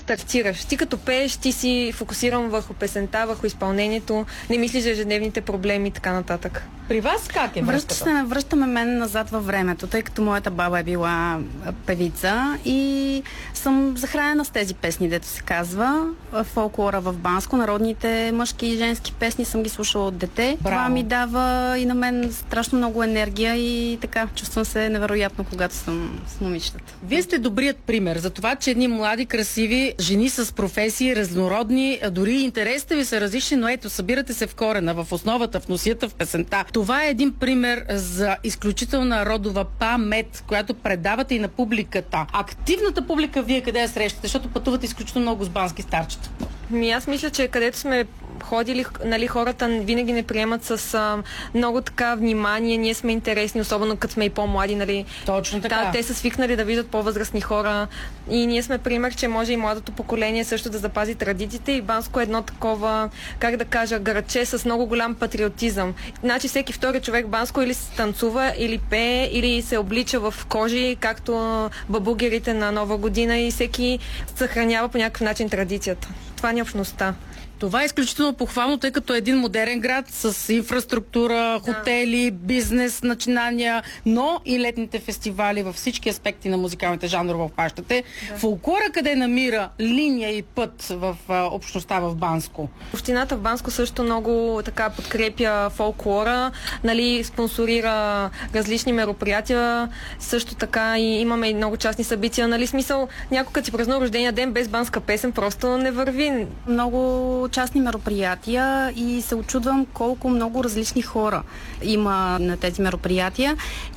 стартираш. Ти като пееш, ти си фокусиран върху песента, върху изпълнението, не мислиш за ежедневните проблеми и така нататък. При вас как е връзката? Връщаме мен назад във времето, тъй като моята баба е била певица и съм захранена с тези песни, дето се казва. Фолклора в Банско, народните мъжки и женски песни съм ги слушала от дете. Браво. Това ми дава и на мен страшно много енергия и така, чувствам се невероятно, когато съм с момичетата. Вие сте добрият пример за това, че едни млади, красиви жени с професии, разнородни, дори интересите ви са различни, но ето, събирате се в корена, в основата, в носията, в песента. Това е един пример за изключителна родова памет, която предавате и на публиката. Активната публика вие къде я срещате, защото пътувате изключително много с бански старчета? Аз мисля, че където сме ходили, нали, хората винаги не приемат с много така внимание. Ние сме интересни, особено като сме и по-млади, нали. Точно така. Да, те са свикнали да виждат по-възрастни хора и ние сме пример, че може и младото поколение също да запази традициите и Банско е едно такова, как да кажа, градче с много голям патриотизъм. Значи всеки втори човек в Банско или се танцува, или пее, или се облича в кожи, както бабугерите на Нова година и всеки съхранява по някакъв начин традицията. Това ни е общността. Това е изключително похвално, тъй като е един модерен град с инфраструктура, хотели, бизнес, начинания, но и летните фестивали във всички аспекти на музикалните жанрове обхващате. Да. Фолклора къде намира линия и път в общността в Банско? Общината в Банско също много така подкрепя фолклора, нали, спонсорира различни мероприятия, също така и имаме и много частни събития, нали, смисъл, някой като си празнува рождения ден без банска песен просто не върви. Много частни мероприятия и се очудвам колко много различни хора има на тези мероприятия.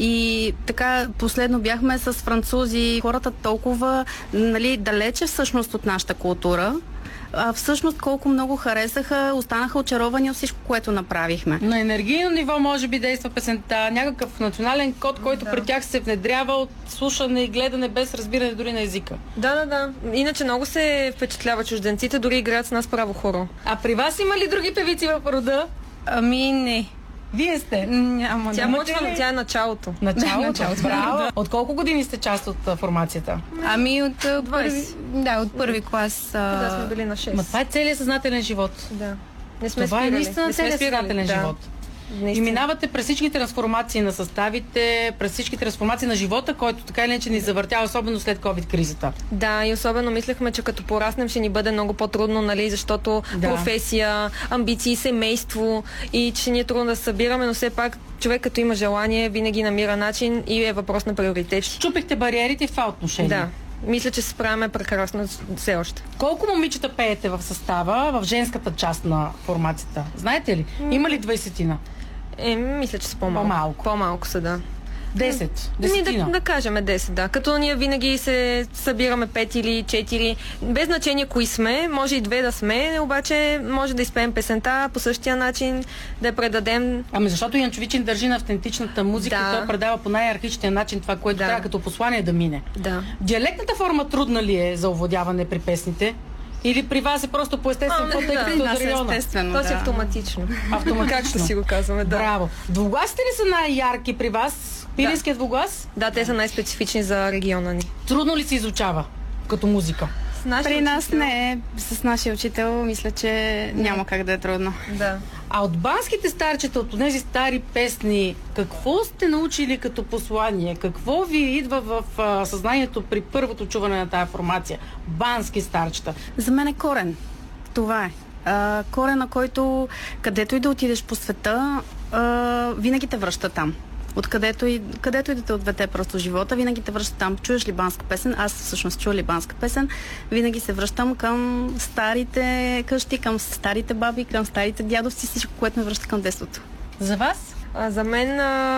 И така, последно бяхме с французи, хората толкова, нали, далече всъщност от нашата култура. А всъщност колко много харесаха, останаха очаровани от всичко, което направихме. На енергийно ниво може би действа песента, някакъв национален код, който при тях се внедрява от слушане и гледане без разбиране дори на езика. Да. Иначе много се впечатлява чужденците, дори играят с нас право хоро. А при вас има ли други певици в рода? Ами не. Вие сте? Няма. Тя е началото. Началото. Браво. От колко години сте част от формацията? Ами от 20. От първи клас. Да, сме били на 6. Ма това е целият съзнателен живот. Да. Не сме това спирали. е наистина целият съзнателен живот. Наистина. И минавате през всички трансформации на съставите, през всички трансформации на живота, който така или иначе ни завъртя, особено след COVID-кризата. Да, и особено мислехме, че като пораснем ще ни бъде много по-трудно, нали, защото професия, амбиции, семейство и че ни е трудно да се събираме, но все пак човек като има желание, винаги намира начин и е въпрос на приоритети. Щупихте бариерите в това отношение. Да. Мисля, че се справяме прекрасно все още. Колко момичета пеете в състава, в женската част на формацията? Знаете ли? Има ли 20-тина? Мисля, че са по-малко. По-малко. По-малко са, да. 10. Десетина. Да кажем 10, да. Като ние винаги се събираме 5 или 4. Без значение кои сме, може и 2 да сме, обаче може да изпеем песента по същия начин, да я предадем. Ами защото Янчовичин държи на автентичната музика, Да. той предава по най-архичния начин това, което трябва като послание да мине. Да. Диалектната форма трудна ли е за овладяване при песните? Или при вас е просто по естествен път, тъй като от района? Естествено, То си автоматично. Как ще си го казваме, да. Браво. Двугласите ли са най-ярки при вас? Пиринският двуглас? Да, те са най-специфични за региона ни. Трудно ли се изучава като музика? При нас не е. С нашия учител мисля, че няма как да е трудно. Да. А от банските старчета, от тези стари песни, какво сте научили като послание? Какво ви идва в съзнанието при първото чуване на тая формация? Бански старчета. За мен е корен. Това е. Корен, на който където и да отидеш по света, винаги те връща там. Където и да те ответе просто живота, винаги те връща там. Чуеш ли банска песен? Аз всъщност чуя ли банска песен? Винаги се връщам към старите къщи, към старите баби, към старите дядовци, всичко, което ме връща към детството. За вас? За мен,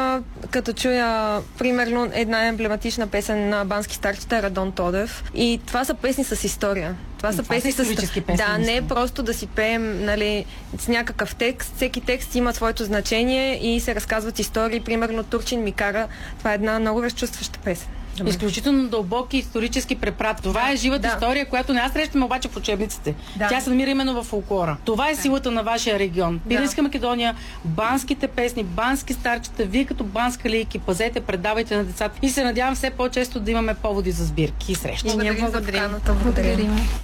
като чуя, примерно, една емблематична песен на бански старчета е Радон Тодев. И това са песни с история. Това са песни с исторически песни. Да, не е просто да си пеем, нали, с някакъв текст. Всеки текст има своето значение и се разказват истории. Примерно Турчин ми кара. Това е една много разчувстваща песен. Изключително дълбоки исторически препратки. Това е живата история, която не аз срещаме обаче в учебниците. Тя се намира именно в фолклора. Това е силата на вашия регион. Пиринска Македония, банските песни, бански старчета, вие като банска лейки пазете, предавайте на децата и се надявам все по-често да имаме поводи за сбирки и срещи. Благодарим за поканата. Благодарим.